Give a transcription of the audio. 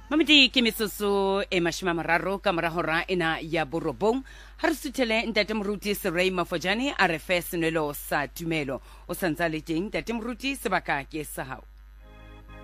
Mamedi ke metsotso e mashome a mararo ka mora hora ena ya borobong ha re suthele ntate moruti Seray Mafojane a re fe senwelo sa tumelo o santsa le teng ntate moruti sebaka ke sa hao.